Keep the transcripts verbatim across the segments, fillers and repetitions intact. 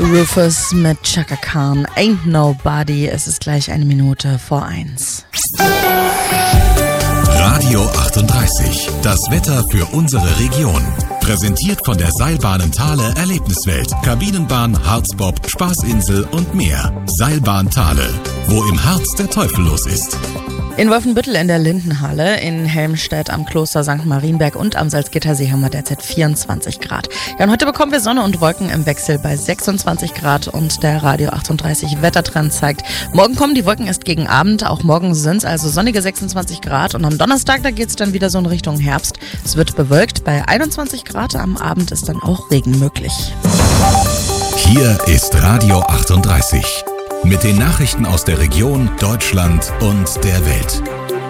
Rufus mit Chaka Khan, Ain't Nobody. Es ist gleich eine Minute vor eins. Radio achtunddreißig, das Wetter für unsere Region. Präsentiert von der Seilbahnen Thale Erlebniswelt. Kabinenbahn, Harzbob, Spaßinsel und mehr. Seilbahn Thale, wo im Harz der Teufel los ist. In Wolfenbüttel in der Lindenhalle, in Helmstedt am Kloster Sankt Marienberg und am Salzgittersee haben wir derzeit vierundzwanzig Grad. Ja, und heute bekommen wir Sonne und Wolken im Wechsel bei sechsundzwanzig Grad und der Radio achtunddreißig Wettertrend zeigt, morgen kommen die Wolken erst gegen Abend, auch morgen sind es also sonnige sechsundzwanzig Grad und am Donnerstag, da geht es dann wieder so in Richtung Herbst. Es wird bewölkt bei einundzwanzig Grad, am Abend ist dann auch Regen möglich. Hier ist Radio achtunddreißig. Mit den Nachrichten aus der Region, Deutschland und der Welt.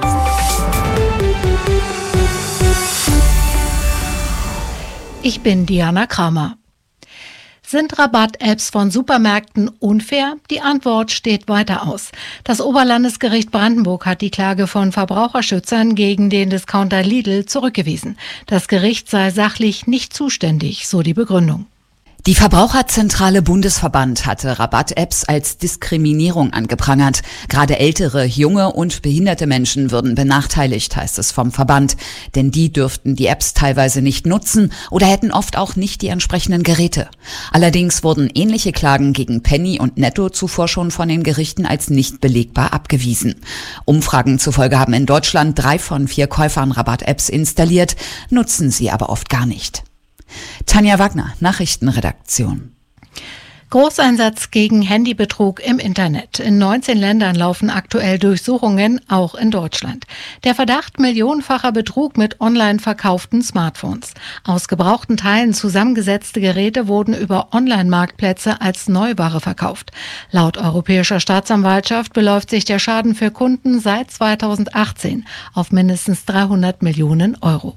Ich bin Diana Kramer. Sind Rabatt-Apps von Supermärkten unfair? Die Antwort steht weiter aus. Das Oberlandesgericht Brandenburg hat die Klage von Verbraucherschützern gegen den Discounter Lidl zurückgewiesen. Das Gericht sei sachlich nicht zuständig, so die Begründung. Die Verbraucherzentrale Bundesverband hatte Rabatt-Apps als Diskriminierung angeprangert. Gerade ältere, junge und behinderte Menschen würden benachteiligt, heißt es vom Verband. Denn die dürften die Apps teilweise nicht nutzen oder hätten oft auch nicht die entsprechenden Geräte. Allerdings wurden ähnliche Klagen gegen Penny und Netto zuvor schon von den Gerichten als nicht belegbar abgewiesen. Umfragen zufolge haben in Deutschland drei von vier Käufern Rabatt-Apps installiert, nutzen sie aber oft gar nicht. Tanja Wagner, Nachrichtenredaktion. Großeinsatz gegen Handybetrug im Internet. In neunzehn Ländern laufen aktuell Durchsuchungen, auch in Deutschland. Der Verdacht millionenfacher Betrug mit online verkauften Smartphones. Aus gebrauchten Teilen zusammengesetzte Geräte wurden über Online-Marktplätze als Neuware verkauft. Laut Europäischer Staatsanwaltschaft beläuft sich der Schaden für Kunden seit zweitausendachtzehn auf mindestens dreihundert Millionen Euro.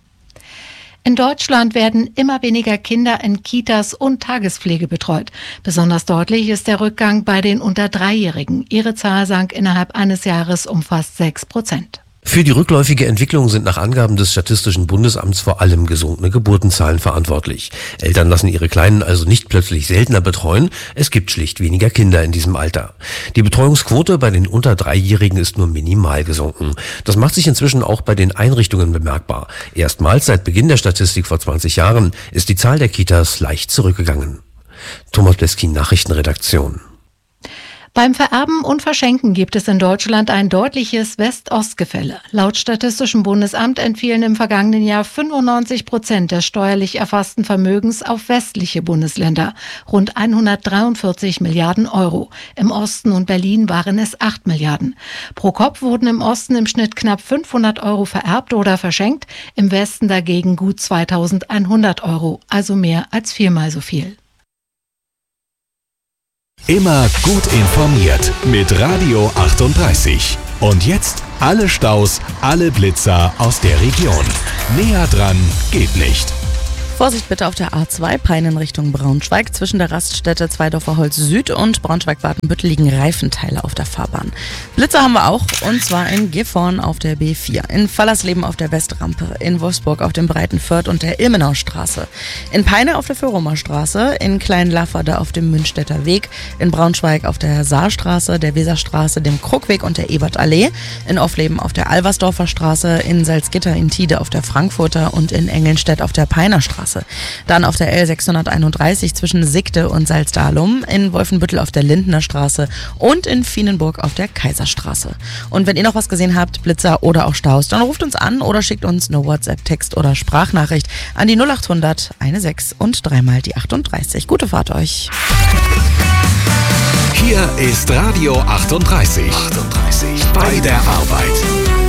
In Deutschland werden immer weniger Kinder in Kitas und Tagespflege betreut. Besonders deutlich ist der Rückgang bei den unter Dreijährigen. Ihre Zahl sank innerhalb eines Jahres um fast sechs Prozent. Für die rückläufige Entwicklung sind nach Angaben des Statistischen Bundesamts vor allem gesunkene Geburtenzahlen verantwortlich. Eltern lassen ihre Kleinen also nicht plötzlich seltener betreuen, es gibt schlicht weniger Kinder in diesem Alter. Die Betreuungsquote bei den unter Dreijährigen ist nur minimal gesunken. Das macht sich inzwischen auch bei den Einrichtungen bemerkbar. Erstmals seit Beginn der Statistik vor zwanzig Jahren ist die Zahl der Kitas leicht zurückgegangen. Thomas Bleskin, Nachrichtenredaktion. Beim Vererben und Verschenken gibt es in Deutschland ein deutliches West-Ost-Gefälle. Laut Statistischem Bundesamt entfielen im vergangenen Jahr fünfundneunzig Prozent des steuerlich erfassten Vermögens auf westliche Bundesländer, rund hundertdreiundvierzig Milliarden Euro. Im Osten und Berlin waren es acht Milliarden. Pro Kopf wurden im Osten im Schnitt knapp fünfhundert Euro vererbt oder verschenkt, im Westen dagegen gut zweitausendeinhundert Euro, also mehr als viermal so viel. Immer gut informiert mit Radio achtunddreißig. Und jetzt alle Staus, alle Blitzer aus der Region. Näher dran geht nicht. Vorsicht bitte auf der A zwei, Peine in Richtung Braunschweig. Zwischen der Raststätte Zweidorfer Holz Süd und Braunschweig-Watenbüttel liegen Reifenteile auf der Fahrbahn. Blitzer haben wir auch, und zwar in Gifhorn auf der B vier, in Fallersleben auf der Westrampe, in Wolfsburg auf dem Breitenförth und der Ilmenaustraße, in Peine auf der Föhrumer Straße, in Kleinlafferde auf dem Münstetter Weg, in Braunschweig auf der Saarstraße, der Weserstraße, dem Kruckweg und der Ebertallee, in Offleben auf der Alversdorfer Straße, in Salzgitter in Tide auf der Frankfurter und in Engelnstedt auf der Peiner Straße. Dann auf der L sechshunderteinunddreißig zwischen Sigde und Salzdalum, in Wolfenbüttel auf der Lindener Straße und in Vienenburg auf der Kaiserstraße. Und wenn ihr noch was gesehen habt, Blitzer oder auch Staus, dann ruft uns an oder schickt uns eine WhatsApp-Text oder Sprachnachricht an die null achthundert sechzehn und dreimal die achtunddreißig. Gute Fahrt euch. Hier ist Radio achtunddreißig. achtunddreißig bei der Arbeit.